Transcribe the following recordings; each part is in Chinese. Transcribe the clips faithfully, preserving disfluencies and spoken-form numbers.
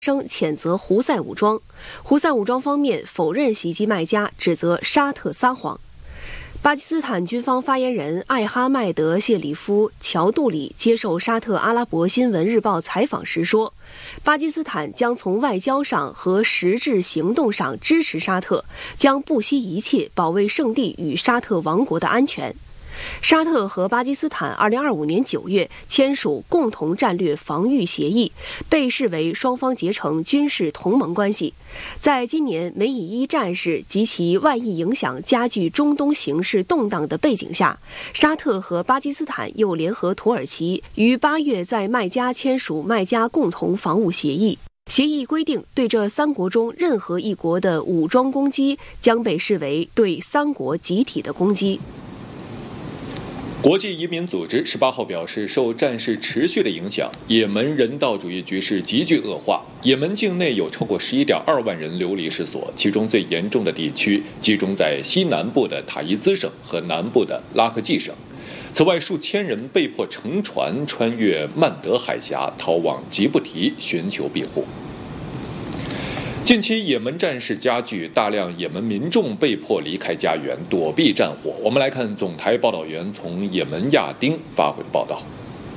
声谴责胡塞武装，胡塞武装方面否认袭击麦加，指责沙特撒谎。巴基斯坦军方发言人艾哈迈德·谢里夫·乔杜里接受沙特阿拉伯新闻日报采访时说，巴基斯坦将从外交上和实质行动上支持沙特，将不惜一切保卫圣地与沙特王国的安全。沙特和巴基斯坦二零二五年九月签署共同战略防御协议，被视为双方结成军事同盟关系。在今年美以伊战事及其外溢影响加剧中东形势动荡的背景下，沙特和巴基斯坦又联合土耳其于八月在麦加签署麦加共同防务协议。协议规定，对这三国中任何一国的武装攻击将被视为对三国集体的攻击。 国际移民组织十八号表示，受战事持续的影响，也门人道主义局势急剧恶化。也门境内有超过十一点二万人流离失所，其中最严重的地区集中在西南部的塔伊兹省和南部的拉克季省。此外，数千人被迫乘船穿越曼德海峡，逃往吉布提寻求庇护。近期也门战事加剧，大量也门民众被迫离开家园，躲避战火。我们来看总台报道员从也门亚丁发回的报道。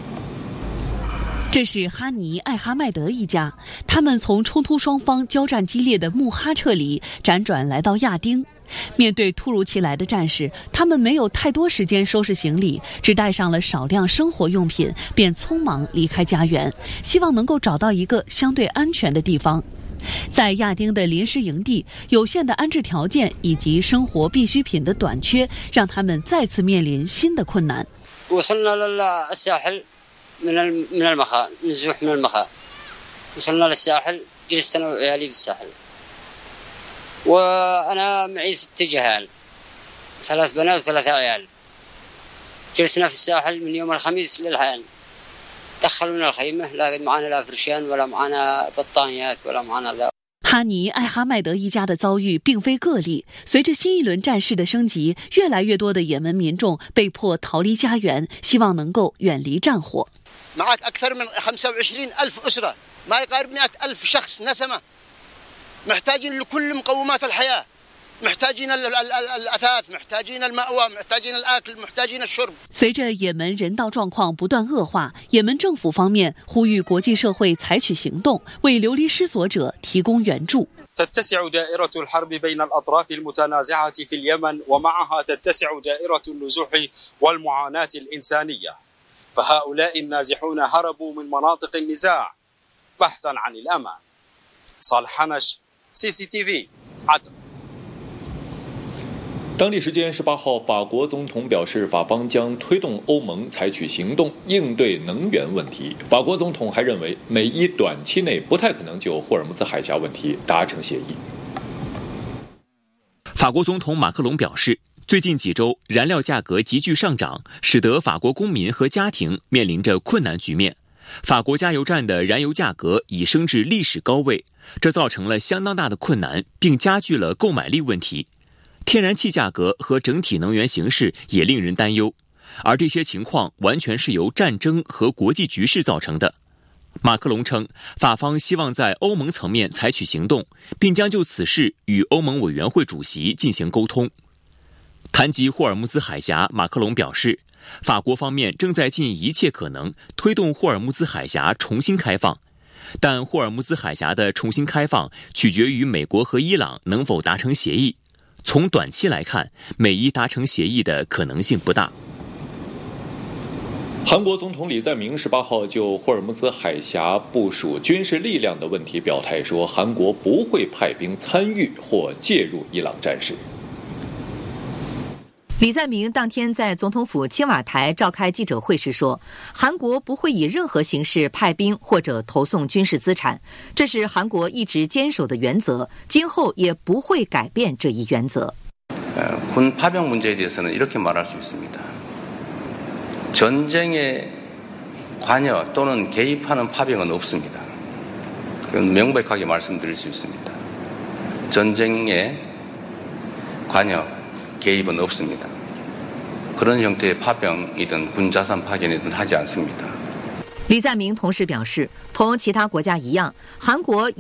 这是哈尼·艾哈迈德一家，他们从冲突双方交战激烈的穆哈彻里辗转来到亚丁。面对突如其来的战事，他们没有太多时间收拾行李，只带上了少量生活用品，便匆忙离开家园，希望能够找到一个相对安全的地方。在亚丁的临时营地，有限的安置条件以及生活必需品的短缺，让他们再次面临新的困难。 وصلنا للساحل من من المخا نزوح من المخا وصلنا للساحل جلست انا وعيالي في الساحل وانا معي ست جهال ثلاث بنات وثلاث عيال جلسنا في الساحل من يوم الخميس للحين دخلونا الخيمة لا معنا لا فرشان ولا معنا بطانيات ولا معنا ذا。 哈尼·艾哈迈德一家的遭遇并非个例，随着新一轮战事的升级，越来越多的也门民众被迫逃离家园，希望能够远离战火。 معك أكثر من خمسة وعشرين ألف أسرة ما يقارب مئة ألف شخص نسمة محتاجين لكل مقومات الحياة محتاجين الأثاث محتاجين المأوى محتاجين الأكل محتاجين الشرب。 随着也门人道状况不断恶化，也门政府方面呼吁国际社会采取行动，为流离失所者提供援助。 تتسع دائرة الحرب بين الأطراف المتنازعة في اليمن ومعها تتسع دائرة النزوح والمعاناة الإنسانية فهؤلاء النازحون هربوا من مناطق النزاع بحثا عن الأمان. صالح حنش سي سي تي في عدن。 当地时间十八号，法国总统表示，法方将推动欧盟采取行动应对能源问题。法国总统还认为，美伊短期内不太可能就霍尔木兹海峡问题达成协议。 法国总统马克龙表示，最近几周燃料价格急剧上涨，使得法国公民和家庭面临着困难局面。法国加油站的燃油价格已升至历史高位，这造成了相当大的困难，并加剧了购买力问题。天然气价格和整体能源形势也令人担忧，而这些情况完全是由战争和国际局势造成的。马克龙称，法方希望在欧盟层面采取行动，并将就此事与欧盟委员会主席进行沟通。谈及霍尔木兹海峡，马克龙表示，法国方面正在尽一切可能推动霍尔木兹海峡重新开放，但霍尔木兹海峡的重新开放取决于美国和伊朗能否达成协议。从短期来看，美伊达成协议的可能性不大。 韩国总统李在明十八号就霍尔木兹海峡部署军事力量的问题表态说，韩国不会派兵参与或介入伊朗战事。 李在明当天在总统府青瓦台召开记者会时说，韩国不会以任何形式派兵或者投送军事资产，这是韩国一直坚守的原则，今后也不会改变这一原则。 군 파병 문제에 대해서는 이렇게 말할 수 있습니다. 전쟁에 관여 또는 개입하는 파병은 없습니다. 그건 명백하게 말씀드릴 수 있습니다. 전쟁에 관여 개입은 없습니다. 그런 형태의 파병이든 군자산 파견이든 하지 않습니다. 李在明同时表示，同其他国家一样，韩国